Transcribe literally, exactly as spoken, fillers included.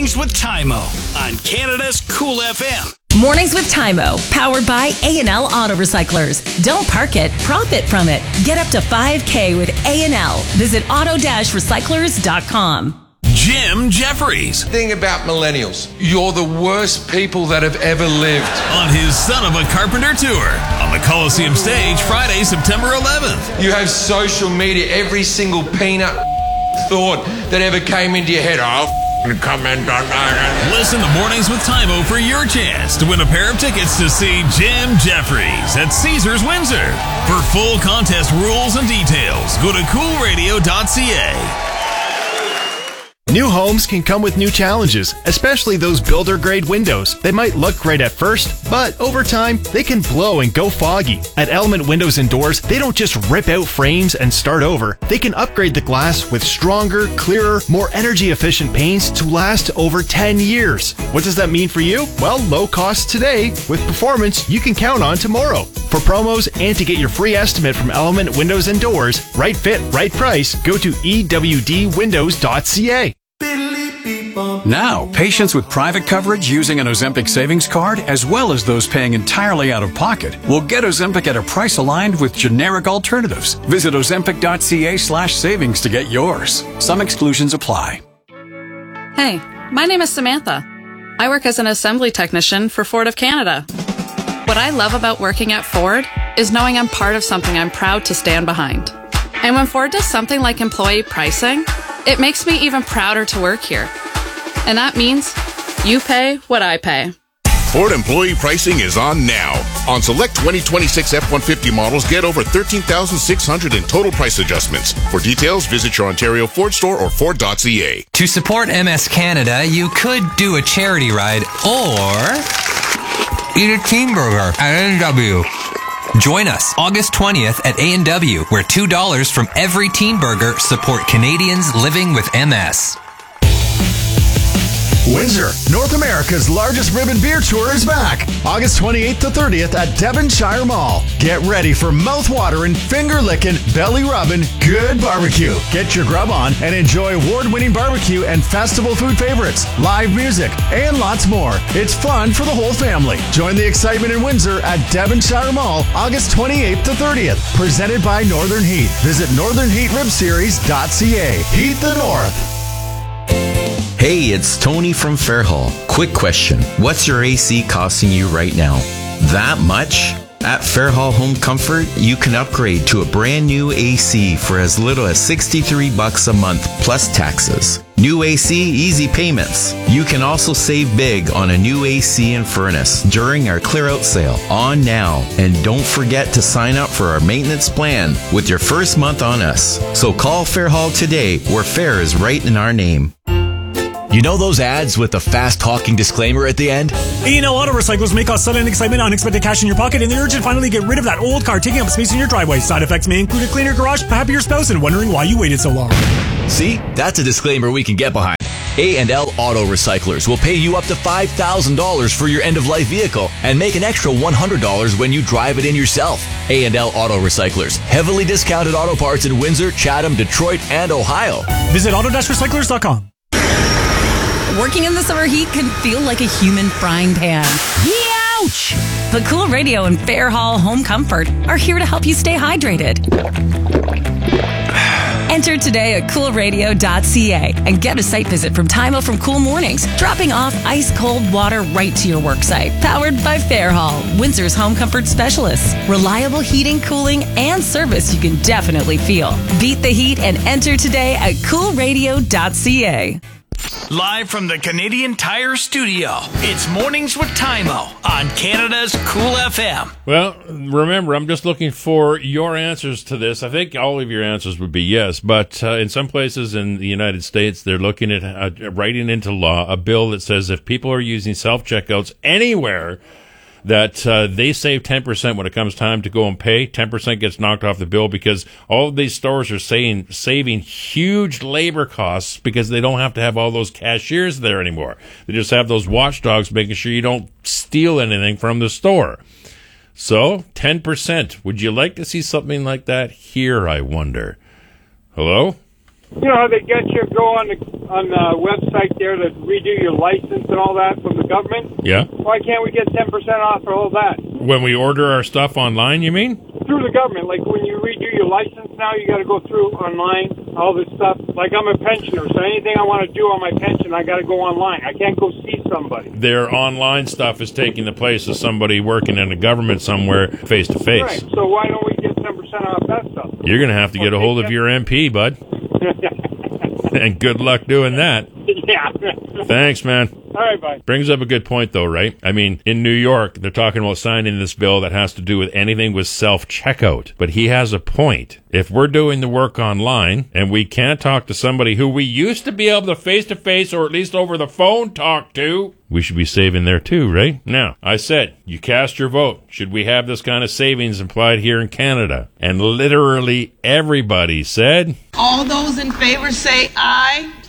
Mornings with Tymo on Canada's Cool F M. Mornings with Tymo, powered by A and L Auto Recyclers. Don't park it, profit from it. Get up to five K with A and L. Visit auto dash recyclers dot com. Jim Jeffries. Thing about millennials, you're the worst people that have ever lived. On his Son of a Carpenter tour on the Coliseum stage Friday, September eleventh. You have social media, every single peanut thought that ever came into your head. I'll comment on that. Listen to Mornings with Tymo for your chance to win a pair of tickets to see Jim Jeffries at Caesars Windsor. For full contest rules and details, go to cool radio dot c a. New homes can come with new challenges, especially those builder-grade windows. They might look great at first, but over time, they can blow and go foggy. At Element Windows and Doors, they don't just rip out frames and start over. They can upgrade the glass with stronger, clearer, more energy-efficient paints to last over ten years. What does that mean for you? Well, low cost today with performance you can count on tomorrow. For promos and to get your free estimate from Element Windows and Doors, right fit, right price, go to e w d windows dot c a. Now, patients with private coverage using an Ozempic savings card, as well as those paying entirely out of pocket, will get Ozempic at a price aligned with generic alternatives. Visit ozempic dot c a slash savings to get yours. Some exclusions apply. Hey, my name is Samantha. I work as an assembly technician for Ford of Canada. What I love about working at Ford is knowing I'm part of something I'm proud to stand behind. And when Ford does something like employee pricing, it makes me even prouder to work here. And that means you pay what I pay. Ford employee pricing is on now. On select twenty twenty-six F one fifty models, get over thirteen thousand six hundred in total price adjustments. For details, visit your Ontario Ford store or ford dot c a. To support M S Canada, you could do a charity ride or eat a teen burger at A and W. Join us August twentieth at A and W, where two dollars from every teen burger support Canadians living with M S. Windsor, North America's largest ribbon beer tour is back. August twenty-eighth to thirtieth at Devonshire Mall. Get ready for mouth-watering, finger-licking, belly-rubbing, good barbecue. Get your grub on and enjoy award-winning barbecue and festival food favorites, live music, and lots more. It's fun for the whole family. Join the excitement in Windsor at Devonshire Mall, August twenty-eighth to thirtieth. Presented by Northern Heat. Visit northern heat rib series dot c a. Heat the North. Hey, it's Tony from Fairhall. Quick question. What's your A C costing you right now? That much? At Fairhall Home Comfort, you can upgrade to a brand new A C for as little as sixty-three bucks a month plus taxes. New A C, easy payments. You can also save big on a new A C and furnace during our clear out sale on now. And don't forget to sign up for our maintenance plan with your first month on us. So call Fairhall today, where fair is right in our name. You know those ads with the fast-talking disclaimer at the end? A and L Auto Recyclers may cause sudden excitement, unexpected cash in your pocket, and the urge to finally get rid of that old car taking up space in your driveway. Side effects may include a cleaner garage, a happier spouse, and wondering why you waited so long. See? That's a disclaimer we can get behind. A and L Auto Recyclers will pay you up to five thousand dollars for your end-of-life vehicle and make an extra one hundred dollars when you drive it in yourself. A and L Auto Recyclers. Heavily discounted auto parts in Windsor, Chatham, Detroit, and Ohio. Visit auto dash recyclers dot com. Working in the summer heat can feel like a human frying pan. Ouch! But Cool Radio and Fairhall Home Comfort are here to help you stay hydrated. Enter today at cool radio dot c a and get a site visit from Tymo from Cool Mornings, dropping off ice-cold water right to your work site. Powered by Fairhall, Windsor's home comfort specialists. Reliable heating, cooling, and service you can definitely feel. Beat the heat and enter today at cool radio dot c a. Live from the Canadian Tire Studio, it's Mornings with Tymo on Canada's Cool F M. Well, remember, I'm just looking for your answers to this. I think all of your answers would be yes, but uh, in some places in the United States, they're looking at uh, writing into law a bill that says if people are using self-checkouts anywhere, that uh, they save ten percent when it comes time to go and pay. ten percent gets knocked off the bill because all of these stores are saying saving huge labor costs because they don't have to have all those cashiers there anymore. They just have those watchdogs making sure you don't steal anything from the store. So, ten percent. Would you like to see something like that here, I wonder? Hello? You know how they get you go on the on the website there to redo your license and all that from the government? Yeah. Why can't we get ten percent off for all that? When we order our stuff online, you mean? Through the government. Like when you redo your license now, you got to go through online, all this stuff. Like I'm a pensioner, so anything I want to do on my pension, I got to go online. I can't go see somebody. Their online stuff is taking the place of somebody working in the government somewhere face to face. Right. So why don't we get ten percent off that stuff? You're going to have to get a hold of your M P, bud. And good luck doing that. Yeah. Thanks, man. All right, bye. Brings up a good point, though, right? I mean, in New York, they're talking about signing this bill that has to do with anything with self-checkout. But he has a point. If we're doing the work online and we can't talk to somebody who we used to be able to face-to-face or at least over the phone talk to, we should be saving there too, right? Now, I said, you cast your vote. Should we have this kind of savings applied here in Canada? And literally everybody said... All those in favor say aye.